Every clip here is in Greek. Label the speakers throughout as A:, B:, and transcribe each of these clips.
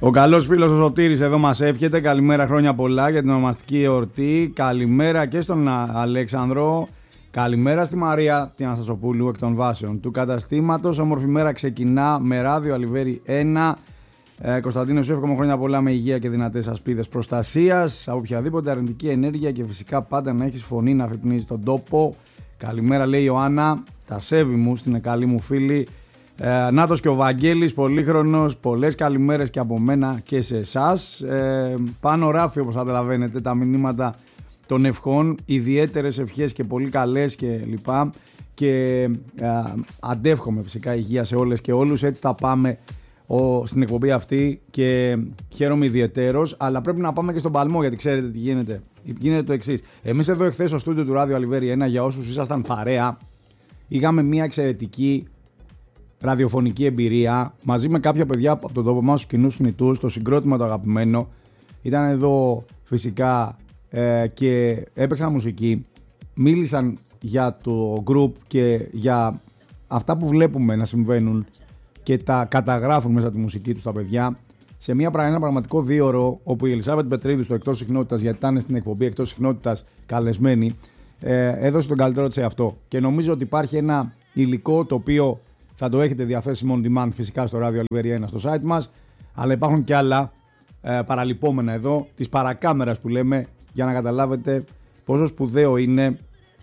A: Ο καλός φίλος ο Σωτήρης εδώ μας εύχεται. Καλημέρα, χρόνια πολλά για την ονομαστική εορτή. Καλημέρα και στον Αλέξανδρο. Καλημέρα στη Μαρία την Αναστασοπούλου εκ των βάσεων του καταστήματος. Όμορφη μέρα ξεκινά με ράδιο Αλιβέρι 1. Κωνσταντίνο, σου εύχομαι χρόνια πολλά με υγεία και δυνατές ασπίδες προστασίας από οποιαδήποτε αρνητική ενέργεια και φυσικά πάντα να έχεις φωνή να αφυπνίζεις τον τόπο. Καλημέρα, λέει η Ιωάννα. Τα σέβη μου στην καλή μου φίλη. Νάτος και ο Βαγγέλης, πολύχρονος. Πολλές καλημέρες και από μένα και σε εσάς. Πάνω ράφει, όπως καταλαβαίνετε, τα μηνύματα των ευχών. Ιδιαίτερες ευχές και πολύ καλές και λοιπά. Και αντεύχομαι φυσικά υγεία σε όλες και όλους. Έτσι θα πάμε στην εκπομπή αυτή και χαίρομαι ιδιαιτέρως. Αλλά πρέπει να πάμε και στον παλμό, γιατί ξέρετε τι γίνεται. Γίνεται το εξής. Εμείς εδώ εχθές στο στούντιο του Ράδιο Αλιβέρι 1, για όσους ήσασταν παρέα, είχαμε μια εξαιρετική ραδιοφωνική εμπειρία μαζί με κάποια παιδιά από τον τόπο μας, τους κοινούς θνητούς, το συγκρότημα το αγαπημένο. Ήταν εδώ φυσικά και έπαιξαν μουσική. Μίλησαν για το group και για αυτά που βλέπουμε να συμβαίνουν και τα καταγράφουν μέσα τη μουσική τους τα παιδιά. Σε ένα πραγματικό 2ωρο, όπου η Ελισάβετ Πετρίδου στο Εκτός Συχνότητας, γιατί ήταν στην εκπομπή Εκτός Συχνότητας καλεσμένη, έδωσε τον καλύτερο της σε αυτό. Και νομίζω ότι υπάρχει ένα υλικό το οποίο θα το έχετε διαθέσιμο on demand φυσικά στο Radio Alveria 1 στο site μας, αλλά υπάρχουν και άλλα παραλυπόμενα εδώ, της παρακάμερας που λέμε, για να καταλάβετε πόσο σπουδαίο είναι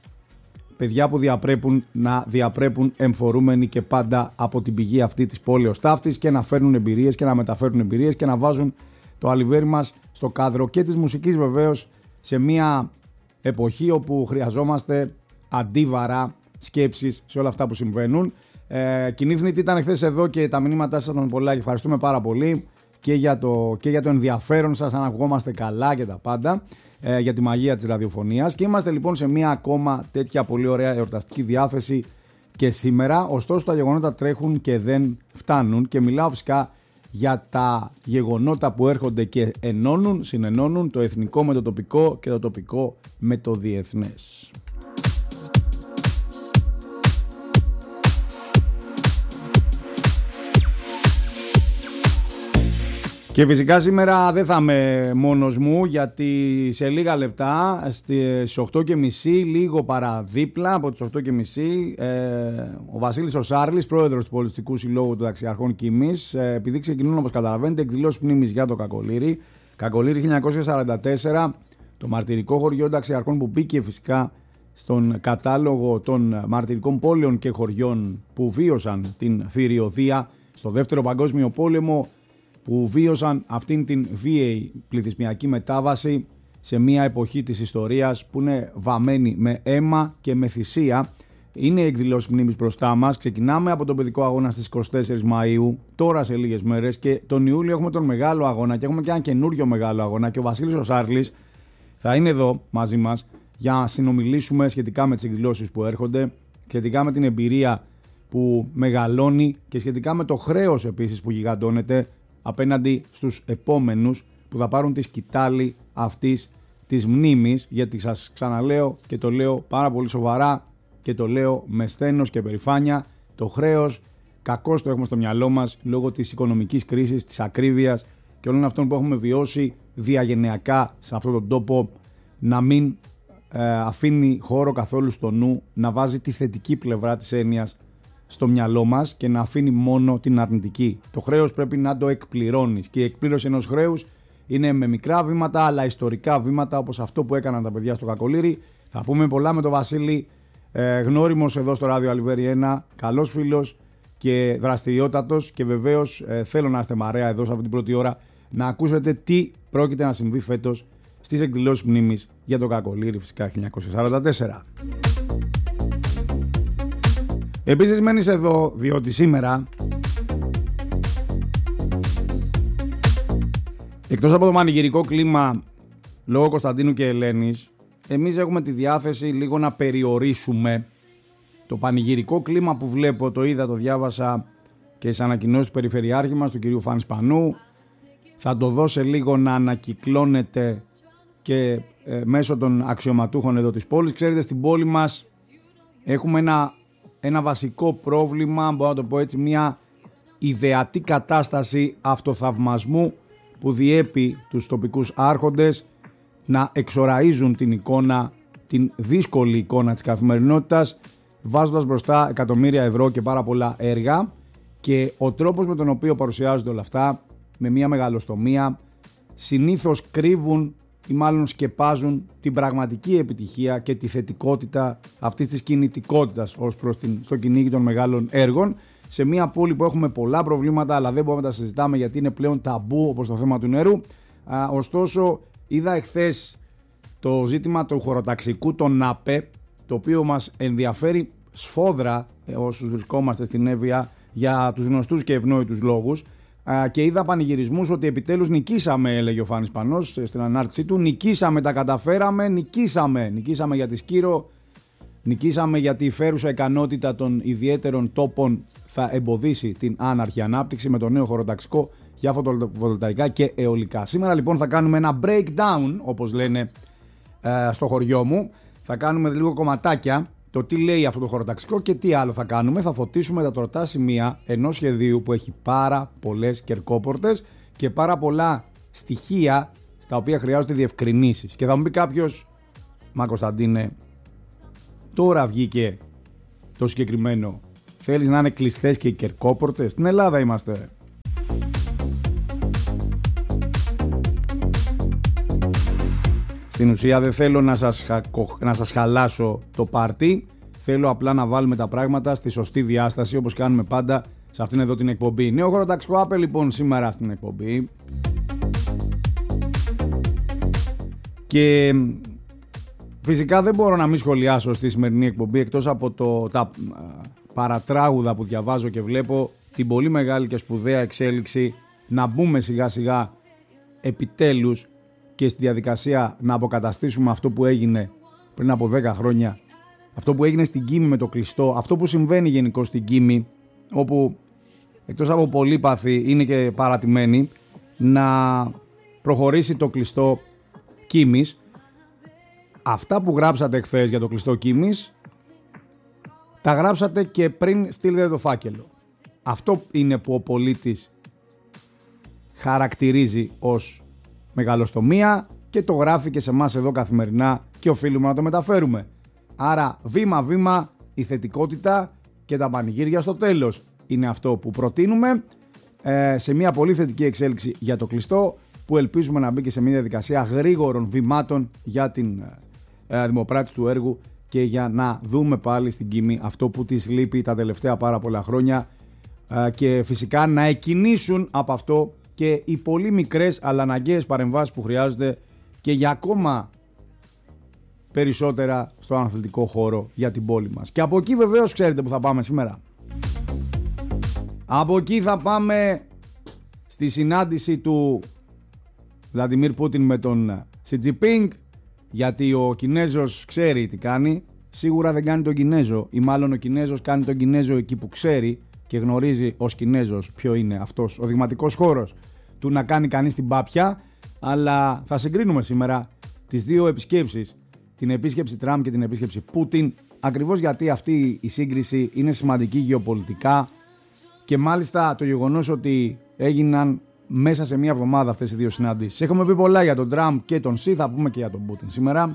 A: παιδιά που διαπρέπουν εμφορούμενοι και πάντα από την πηγή αυτή της πόλεως ταύτης και να φέρνουν εμπειρίες και να μεταφέρουν εμπειρίες και να βάζουν το Αλιβέρι μας στο κάδρο και της μουσικής βεβαίως, σε μια εποχή όπου χρειαζόμαστε αντίβαρα σκέψεις σε όλα αυτά που συμβαίνουν. Κοινή θνητή ήταν χθες εδώ και τα μηνύματά σας ήταν πολλά και ευχαριστούμε πάρα πολύ και για το ενδιαφέρον σας, αν ακουγόμαστε καλά και τα πάντα, για τη μαγεία της ραδιοφωνίας. Και είμαστε λοιπόν σε μια ακόμα τέτοια πολύ ωραία εορταστική διάθεση και σήμερα. Ωστόσο τα γεγονότα τρέχουν και δεν φτάνουν και μιλάω φυσικά για τα γεγονότα που έρχονται και συνενώνουν το εθνικό με το τοπικό και το τοπικό με το διεθνές. Και φυσικά σήμερα δεν θα είμαι μόνος μου, γιατί σε λίγα λεπτά στις 8.30, λίγο παραδίπλα από τις 8.30, ο Βασίλης ο Σάρλης, πρόεδρος του Πολιτιστικού Συλλόγου των Ταξιαρχών Κιμής, επειδή ξεκινούν, όπως καταλαβαίνετε, εκδηλώσεις μνήμης για το Κακολήρι. Κακολήρι 1944, το μαρτυρικό χωριό ταξιαρχών που μπήκε φυσικά στον κατάλογο των μαρτυρικών πόλεων και χωριών που βίωσαν την θηριωδία στο Δεύτερο Παγκόσμιο Πόλεμο, που βίωσαν αυτήν την βίαιη πληθυσμιακή μετάβαση σε μια εποχή της ιστορίας που είναι βαμμένη με αίμα και με θυσία. Είναι η εκδηλώση μνήμης μπροστά μας. Ξεκινάμε από τον παιδικό αγώνα στις 24 Μαΐου, τώρα σε λίγες μέρες, και τον Ιούλιο έχουμε τον μεγάλο αγώνα και έχουμε και ένα καινούριο μεγάλο αγώνα και ο Βασίλης ο Σάρλης θα είναι εδώ μαζί μας για να συνομιλήσουμε σχετικά με τις εκδηλώσεις που έρχονται, σχετικά με την εμπειρία που μεγαλώνει και σχετικά με το χρέος επίσης που γιγαντώνεται απέναντι στους επόμενους που θα πάρουν τη σκητάλη αυτής της μνήμης, γιατί σας ξαναλέω και το λέω πάρα πολύ σοβαρά και το λέω με σθένος και περηφάνεια, το χρέος κακώς το έχουμε στο μυαλό μας λόγω της οικονομικής κρίσης, της ακρίβειας και όλων αυτών που έχουμε βιώσει διαγενειακά σε αυτόν τον τόπο, να μην αφήνει χώρο καθόλου στο νου, να βάζει τη θετική πλευρά της έννοιας στο μυαλό μας και να αφήνει μόνο την αρνητική. Το χρέος πρέπει να το εκπληρώνεις και η εκπλήρωση ενός χρέους είναι με μικρά βήματα αλλά ιστορικά βήματα, όπως αυτό που έκαναν τα παιδιά στο Κακολήρι. Θα πούμε πολλά με τον Βασίλη, γνώριμος εδώ στο Ράδιο Αλιβέρι 1, καλός φίλος και δραστηριότατος, και βεβαίως θέλω να είστε μαρέα εδώ σε αυτή την πρώτη ώρα να ακούσετε τι πρόκειται να συμβεί φέτος στις εκδηλώσεις μνήμης για το Κακολήρι φυσικά 1944. Επίσης μένεις εδώ διότι σήμερα, εκτός από το πανηγυρικό κλίμα λόγω Κωνσταντίνου και Ελένης, εμείς έχουμε τη διάθεση λίγο να περιορίσουμε το πανηγυρικό κλίμα που βλέπω, το είδα, το διάβασα και στις ανακοινώσεις του Περιφερειάρχη μας, του κυρίου Φάνη Σπανού. Θα το δώσει λίγο να ανακυκλώνεται και μέσω των αξιωματούχων εδώ της πόλης. Ξέρετε, στην πόλη μας έχουμε ένα βασικό πρόβλημα, μπορώ να το πω έτσι, μια ιδεατή κατάσταση αυτοθαυμασμού που διέπει τους τοπικούς άρχοντες να εξοραίζουν την εικόνα, την δύσκολη εικόνα της καθημερινότητας, βάζοντας μπροστά εκατομμύρια ευρώ και πάρα πολλά έργα, και ο τρόπος με τον οποίο παρουσιάζονται όλα αυτά, με μια μεγαλοστομία, συνήθως κρύβουν ή μάλλον σκεπάζουν την πραγματική επιτυχία και τη θετικότητα αυτής της κινητικότητας ως προς στο κυνήγι των μεγάλων έργων, σε μια πόλη που έχουμε πολλά προβλήματα, αλλά δεν μπορούμε να τα συζητάμε γιατί είναι πλέον ταμπού, όπως το θέμα του νερού. Ωστόσο, είδα εχθές το ζήτημα του χωροταξικού, των ΝΑΠΕ, το οποίο μας ενδιαφέρει σφόδρα όσους βρισκόμαστε στην Εύβοια για τους γνωστούς και ευνόητους λόγους, και είδα πανηγυρισμούς ότι επιτέλους νικήσαμε, έλεγε ο Φάνης Πανός στην ανάρτησή του, νικήσαμε, τα καταφέραμε, νικήσαμε για τη Σκύρο, νικήσαμε γιατί η φέρουσα ικανότητα των ιδιαίτερων τόπων θα εμποδίσει την άναρχη ανάπτυξη με το νέο χωροταξικό για φωτοβολταϊκά και αιωλικά. Σήμερα λοιπόν θα κάνουμε ένα breakdown, όπως λένε στο χωριό μου. Θα κάνουμε λίγο κομματάκια το τι λέει αυτό το χωροταξικό και τι άλλο θα κάνουμε. Θα φωτίσουμε τα τροτά σημεία ενός σχεδίου που έχει πάρα πολλές κερκόπορτες και πάρα πολλά στοιχεία στα οποία χρειάζονται διευκρινήσεις. Και θα μου πει κάποιος, μα Κωνσταντίνε, τώρα βγήκε το συγκεκριμένο, θέλεις να είναι κλειστές και οι κερκόπορτες? Στην Ελλάδα είμαστε. Στην ουσία δεν θέλω να σας χαλάσω το πάρτι. Θέλω απλά να βάλουμε τα πράγματα στη σωστή διάσταση, όπως κάνουμε πάντα σε αυτήν εδώ την εκπομπή. Νέο χωροταξικό Apple λοιπόν σήμερα στην εκπομπή. Και φυσικά δεν μπορώ να μην σχολιάσω στη σημερινή εκπομπή, εκτός από τα παρατράγουδα που διαβάζω και βλέπω, την πολύ μεγάλη και σπουδαία εξέλιξη να μπούμε σιγά σιγά επιτέλους και στη διαδικασία να αποκαταστήσουμε αυτό που έγινε πριν από 10 χρόνια, αυτό που έγινε στην Κίμη με το κλειστό, αυτό που συμβαίνει γενικώς στην Κίμη, όπου εκτός από πολύπαθη είναι και παρατημένοι, να προχωρήσει το κλειστό Κίμης. Αυτά που γράψατε χθες για το κλειστό Κίμης, τα γράψατε και πριν στείλετε το φάκελο. Αυτό είναι που ο πολίτης χαρακτηρίζει ως μεγαλοστομία και το γράφει και σε εμάς εδώ καθημερινά και οφείλουμε να το μεταφέρουμε. Άρα βήμα-βήμα η θετικότητα και τα πανηγύρια στο τέλος είναι αυτό που προτείνουμε, σε μια πολύ θετική εξέλιξη για το κλειστό, που ελπίζουμε να μπει και σε μια διαδικασία γρήγορων βημάτων για την δημοπράτηση του έργου και για να δούμε πάλι στην Κίμη αυτό που της λείπει τα τελευταία πάρα πολλά χρόνια, και φυσικά να εκκινήσουν από αυτό και οι πολύ μικρές αλλά αναγκαίες παρεμβάσεις που χρειάζονται και για ακόμα περισσότερα στο αθλητικό χώρο για την πόλη μας. Και από εκεί βεβαίως ξέρετε που θα πάμε σήμερα. Από εκεί θα πάμε στη συνάντηση του Βλαντιμίρ Πούτιν με τον Σι Τζινπίνγκ, γιατί ο Κινέζος ξέρει τι κάνει. Σίγουρα δεν κάνει τον Κινέζο, ή μάλλον ο Κινέζος κάνει τον Κινέζο εκεί που ξέρει και γνωρίζει ως Κινέζος ποιο είναι αυτός ο δειγματικός χώρος του να κάνει κανείς την πάπια. Αλλά θα συγκρίνουμε σήμερα τις δύο επισκέψεις, την επίσκεψη Τραμπ και την επίσκεψη Πούτιν, ακριβώς γιατί αυτή η σύγκριση είναι σημαντική γεωπολιτικά, και μάλιστα το γεγονός ότι έγιναν μέσα σε μία εβδομάδα αυτές οι δύο συναντήσεις. Έχουμε πει πολλά για τον Τραμπ και τον Σι, θα πούμε και για τον Πούτιν σήμερα.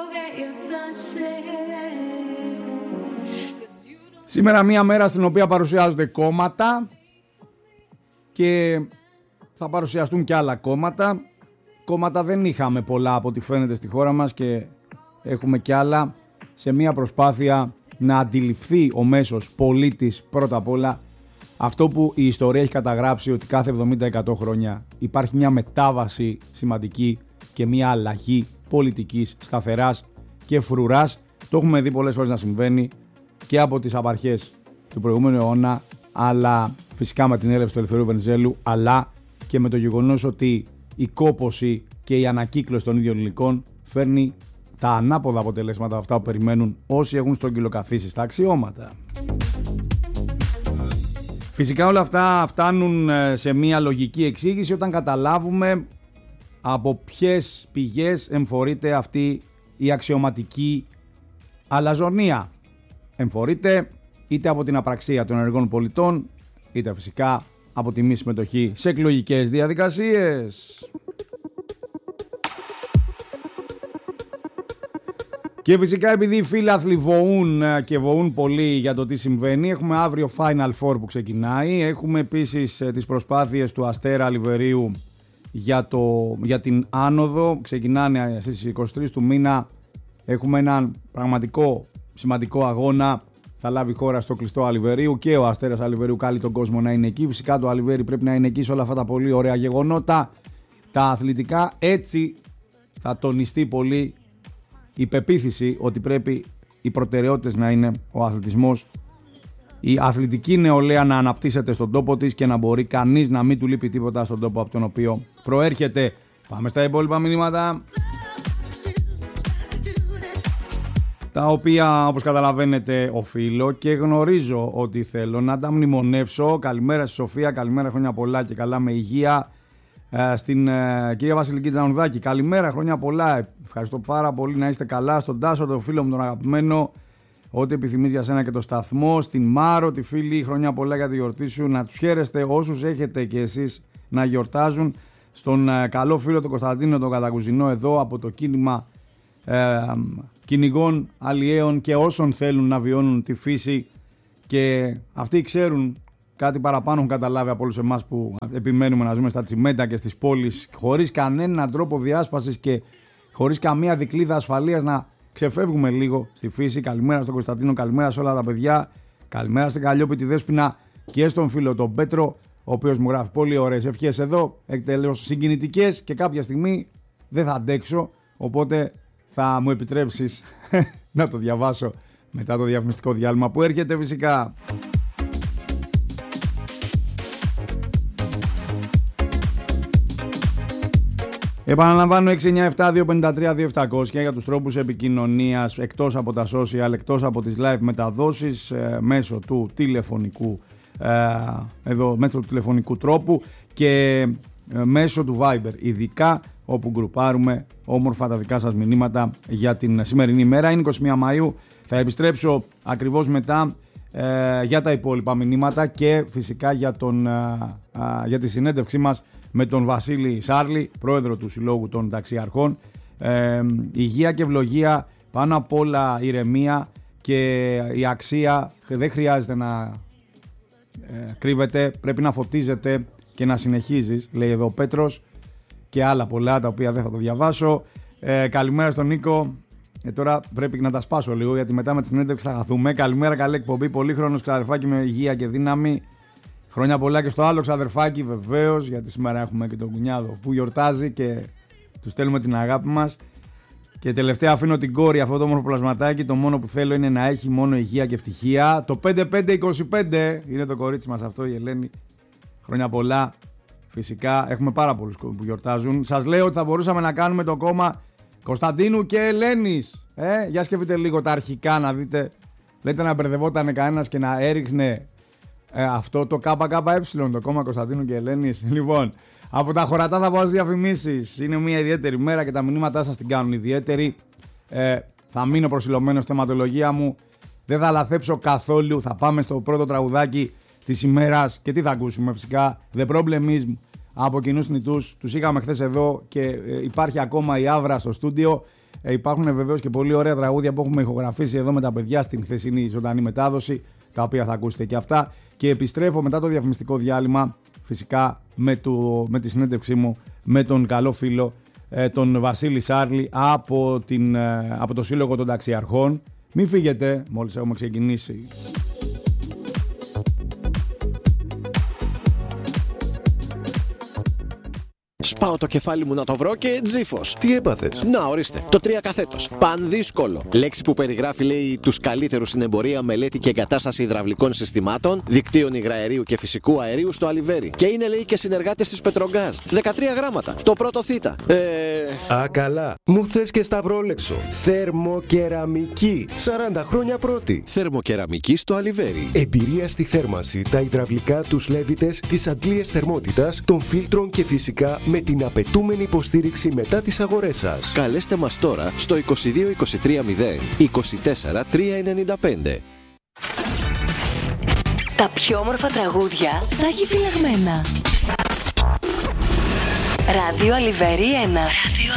A: Σήμερα μία μέρα στην οποία παρουσιάζονται κόμματα και θα παρουσιαστούν και άλλα κόμματα. Κόμματα δεν είχαμε πολλά από ό,τι φαίνεται στη χώρα μας και έχουμε και άλλα, σε μία προσπάθεια να αντιληφθεί ο μέσος πολίτης πρώτα απ' όλα αυτό που η ιστορία έχει καταγράψει, ότι κάθε 70-100 χρόνια υπάρχει μια μετάβαση σημαντική και μια αλλαγή πολιτικής σταθεράς και φρουράς. Το έχουμε δει πολλές φορές να συμβαίνει και από τις απαρχές του προηγούμενου αιώνα, αλλά φυσικά με την έλευση του Ελευθερίου Βενιζέλου, αλλά και με το γεγονός ότι η κόπωση και η ανακύκλωση των ίδιων υλικών φέρνει τα ανάποδα αποτελέσματα αυτά που περιμένουν όσοι έχουν στρογγυλοκαθίσει στα αξιώματα. Φυσικά όλα αυτά φτάνουν σε μια λογική εξήγηση όταν καταλάβουμε από ποιες πηγές εμφορείται αυτή η αξιωματική αλαζονία. Εμφορείται είτε από την απραξία των ενεργών πολιτών, είτε φυσικά από τη μη συμμετοχή σε εκλογικές διαδικασίες. Και φυσικά επειδή οι φίλαθλοι βοούν και βοούν πολύ για το τι συμβαίνει, έχουμε αύριο Final Four που ξεκινάει. Έχουμε επίσης τις προσπάθειες του Αστέρα Λιβερίου για την άνοδο. Ξεκινάνε στις 23 του μήνα. Έχουμε έναν πραγματικό σημαντικό αγώνα. Θα λάβει χώρα στο κλειστό Αλιβερίου και ο Αστέρας Αλιβερίου καλεί τον κόσμο να είναι εκεί. Φυσικά το Αλιβέρι πρέπει να είναι εκεί σε όλα αυτά τα πολύ ωραία γεγονότα, τα αθλητικά. Έτσι θα τονιστεί πολύ η πεποίθηση ότι πρέπει οι προτεραιότητες να είναι ο αθλητισμός, η αθλητική νεολαία να αναπτύσσεται στον τόπο της και να μπορεί κανείς να μην του λείπει τίποτα στον τόπο από τον οποίο προέρχεται. Πάμε στα υπόλοιπα μηνύματα, τα οποία όπως καταλαβαίνετε οφείλω και γνωρίζω ότι θέλω να τα μνημονεύσω. Καλημέρα στη Σοφία, καλημέρα, χρόνια πολλά και καλά με υγεία. Στην κυρία Βασιλική Τζανουδάκη, καλημέρα, χρόνια πολλά. Ευχαριστώ πάρα πολύ, να είστε καλά. Στον Τάσο, τον φίλο μου τον αγαπημένο, ό,τι επιθυμείς για σένα και το σταθμό. Στην Μάρο, τη φίλη, χρόνια πολλά για τη γιορτή σου. Να τους χαίρεστε όσους έχετε και εσείς να γιορτάζουν. Στον καλό φίλο τον Κωνσταντίνο, τον Κατακουζινό, εδώ από το κίνημα κυνηγών αλλιέων και όσων θέλουν να βιώνουν τη φύση, και αυτοί ξέρουν κάτι παραπάνω, έχουν καταλάβει από όλους εμάς που επιμένουμε να ζούμε στα τσιμέντα και στις πόλεις χωρίς κανέναν τρόπο διάσπασης και χωρίς καμία δικλείδα ασφαλείας, να ξεφεύγουμε λίγο στη φύση. Καλημέρα στον Κωνσταντίνο, καλημέρα σε όλα τα παιδιά, καλημέρα στην Καλλιόπη, τη Δέσποινα και στον φίλο τον Πέτρο, ο οποίος μου γράφει πολύ ωραίες ευχές εδώ, εκτελώς συγκινητικές, και κάποια στιγμή δεν θα αντέξω, οπότε θα μου επιτρέψεις να το διαβάσω μετά το διαφημιστικό διάλειμμα που έρχεται φυσικά. Επαναλαμβάνω 697-253-2700 για τους τρόπους επικοινωνίας εκτός από τα social, εκτός από τις live μεταδόσεις, μέσω του τηλεφωνικού, μέσω του τηλεφωνικού τρόπου και μέσω του Viber, ειδικά όπου γκρουπάρουμε όμορφα τα δικά σας μηνύματα για την σημερινή ημέρα. Είναι 21 Μαΐου, θα επιστρέψω ακριβώς μετά για τα υπόλοιπα μηνύματα και φυσικά για τη συνέντευξή μας με τον Βασίλη Σάρλη, πρόεδρο του Συλλόγου των Ταξιαρχών. Υγεία και ευλογία, πάνω απ' όλα ηρεμία, και η αξία δεν χρειάζεται να κρύβεται, πρέπει να φωτίζεται και να συνεχίζεις, λέει εδώ ο Πέτρος, και άλλα πολλά τα οποία δεν θα το διαβάσω. Καλημέρα στον Νίκο. Τώρα πρέπει να τα σπάσω λίγο γιατί μετά με τη συνέντευξη θα χαθούμε. Καλημέρα, καλή εκπομπή, πολύχρονος ξαδερφάκι με υγεία και δύναμη. Χρόνια πολλά και στο άλλο ξαδερφάκι βεβαίως, γιατί σήμερα έχουμε και τον κουνιάδο που γιορτάζει και του στέλνουμε την αγάπη μας. Και τελευταία αφήνω την κόρη, αυτό το όμορφο πλασματάκι. Το μόνο που θέλω είναι να έχει μόνο υγεία και ευτυχία. Το 5525 είναι το κορίτσι μας αυτό, η Ελένη. Χρόνια πολλά. Φυσικά έχουμε πάρα πολλούς που γιορτάζουν. Σας λέω ότι θα μπορούσαμε να κάνουμε το κόμμα Κωνσταντίνου και Ελένης. Για σκεφτείτε λίγο τα αρχικά να δείτε. Λέτε να μπερδευόταν κανένας και να έριχνε αυτό το ΚΚΕ, το κόμμα Κωνσταντίνου και Ελένης. Λοιπόν, από τα χωρατά θα πάω στις διαφημίσεις. Είναι μια ιδιαίτερη μέρα και τα μηνύματά σας την κάνουν ιδιαίτερη. Θα μείνω προσιλωμένος στη θεματολογία μου. Δεν θα λαθέψω καθόλου. Θα πάμε στο πρώτο τραγουδάκι της ημέρας και τι θα ακούσουμε φυσικά? The Problem Is από Κοινούς Θνητούς. Τους είχαμε χθες εδώ και υπάρχει ακόμα η Άβρα στο στούντιο. Υπάρχουν βεβαίως και πολύ ωραία τραγούδια που έχουμε ηχογραφήσει εδώ με τα παιδιά στην χθεσινή ζωντανή μετάδοση, τα οποία θα ακούσετε και αυτά. Και επιστρέφω μετά το διαφημιστικό διάλειμμα φυσικά με τη συνέντευξή μου με τον καλό φίλο τον Βασίλη Σάρλη από το Σύλλογο των Ταξιαρχών. Μην φύγετε, μόλις έχουμε ξεκινήσει.
B: Πάω το κεφάλι μου να το βρω και τζίφος.
C: Τι έπαθες?
B: Να, ορίστε. Το 3 καθέτος. Πανδύσκολο. Λέξη που περιγράφει, λέει, τους καλύτερους στην εμπορία, μελέτη και εγκατάσταση υδραυλικών συστημάτων, δικτύων υγραερίου και φυσικού αερίου στο Αλιβέρι. Και είναι, λέει, και συνεργάτες της Πετρογκάζ. 13 γράμματα. Το πρώτο θήτα.
C: Α, καλά. Μου θες και σταυρόλεξο. Θερμοκεραμική. 40 χρόνια πρώτη.
B: Θερμοκεραμική στο Αλιβέρι.
C: Εμπειρία στη θέρμανση, τα υδραυλικά, τους λέβητες, τις αντλίες θερμότητας, των φίλτρων και φυσικά με την απαιτούμενη υποστήριξη μετά τις αγορές σας.
B: Καλέστε μας τώρα στο 22 23 0 24 395.
D: Τα πιο όμορφα τραγούδια στα έχει φυλαγμένα. Ράδιο Αλιβέρι 1.